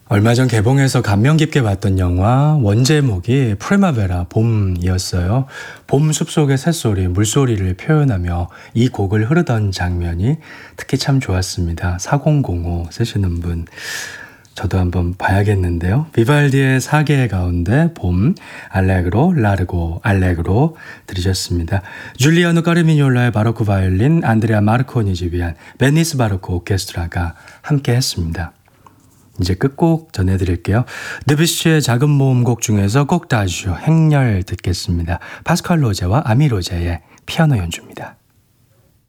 얼마 전 개봉해서 감명 깊게 봤던 영화 원제목이 프리마베라 봄이었어요. 봄 숲속의 새소리, 물소리를 표현하며 이 곡을 흐르던 장면이 특히 참 좋았습니다. 4005 쓰시는 분 저도 한번 봐야겠는데요. 비발디의 사계 가운데 봄, 알레그로, 라르고, 알레그로 들으셨습니다. 줄리아노 까르미뇰라의 바로크 바이올린, 안드레아 마르코니지 위한 베니스 바로크 오케스트라가 함께 했습니다. 이제 끝곡 전해드릴게요. 드뷔시의 작은 모음곡 중에서 꼭다시오 행렬 듣겠습니다. 파스칼 로제와 아미 로제의 피아노 연주입니다.